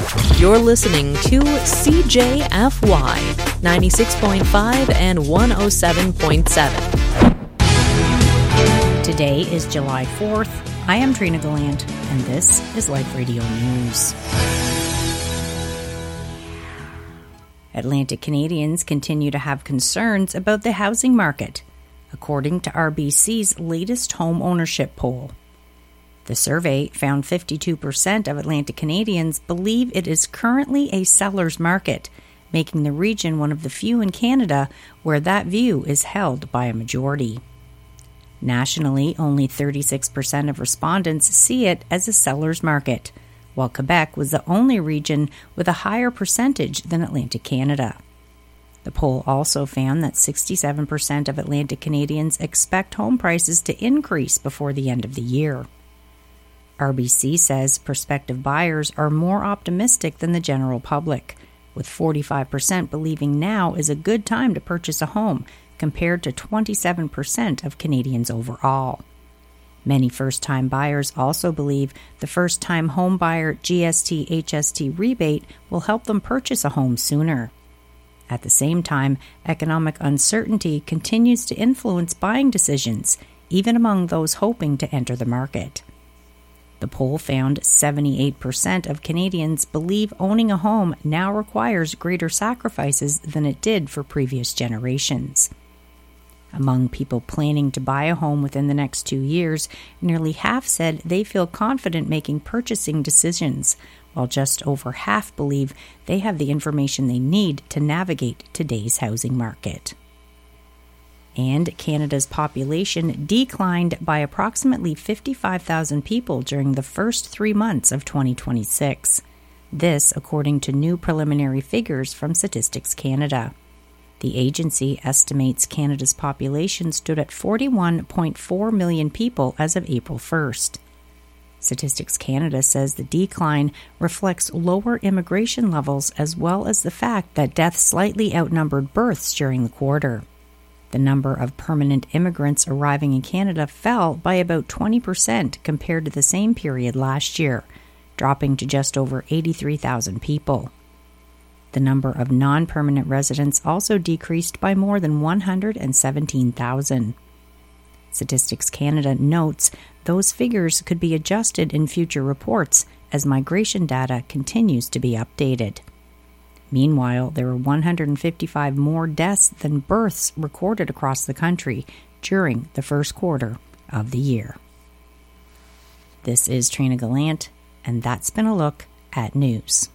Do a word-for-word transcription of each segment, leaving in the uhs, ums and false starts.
You're listening to C J F Y ninety-six point five and one oh seven point seven. Today is July fourth. I am Trina Gallant, and this is Life Radio News. Atlantic Canadians continue to have concerns about the housing market, according to R B C's latest home ownership poll. The survey found fifty-two percent of Atlantic Canadians believe it is currently a seller's market, making the region one of the few in Canada where that view is held by a majority. Nationally, only thirty-six percent of respondents see it as a seller's market, while Quebec was the only region with a higher percentage than Atlantic Canada. The poll also found that sixty-seven percent of Atlantic Canadians expect home prices to increase before the end of the year. R B C says prospective buyers are more optimistic than the general public, with forty-five percent believing now is a good time to purchase a home, compared to twenty-seven percent of Canadians overall. Many first-time buyers also believe the first-time home buyer G S T H S T rebate will help them purchase a home sooner. At the same time, economic uncertainty continues to influence buying decisions, even among those hoping to enter the market. The poll found seventy-eight percent of Canadians believe owning a home now requires greater sacrifices than it did for previous generations. Among people planning to buy a home within the next two years, nearly half said they feel confident making purchasing decisions, while just over half believe they have the information they need to navigate today's housing market. And Canada's population declined by approximately fifty-five thousand people during the first three months of twenty twenty-six. This, according to new preliminary figures from Statistics Canada. The agency estimates Canada's population stood at forty-one point four million people as of April first. Statistics Canada says the decline reflects lower immigration levels as well as the fact that deaths slightly outnumbered births during the quarter. The number of permanent immigrants arriving in Canada fell by about twenty percent compared to the same period last year, dropping to just over eighty-three thousand people. The number of non-permanent residents also decreased by more than one hundred seventeen thousand. Statistics Canada notes those figures could be adjusted in future reports as migration data continues to be updated. Meanwhile, there were one hundred fifty-five more deaths than births recorded across the country during the first quarter of the year. This is Trina Gallant, and that's been a look at news.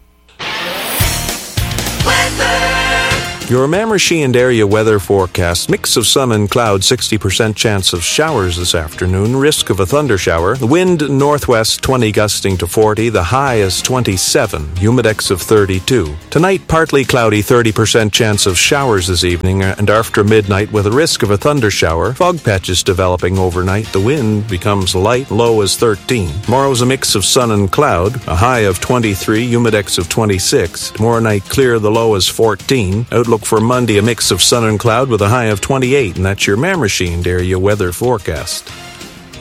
Your Mamirshee and area weather forecast: mix of sun and cloud, sixty percent chance of showers this afternoon, risk of a thundershower. The wind northwest, twenty gusting to forty, the high is twenty-seven, humidex of thirty-two. Tonight, partly cloudy, thirty percent chance of showers this evening and after midnight with a risk of a thundershower. Fog patches developing overnight, the wind becomes light, low is thirteen. Tomorrow's a mix of sun and cloud, a high of twenty-three, humidex of twenty-six. Tomorrow night clear, the low is fourteen. Outlook for Monday, a mix of sun and cloud with a high of twenty-eight, and that's your Mamirshee and area weather forecast.